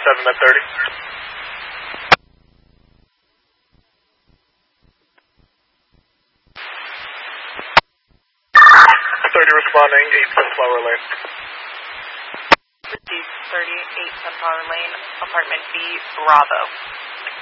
7 at 30. 30 responding, 8 Sunflower Lane. Received 38 Sunflower Lane, apartment B, Bravo.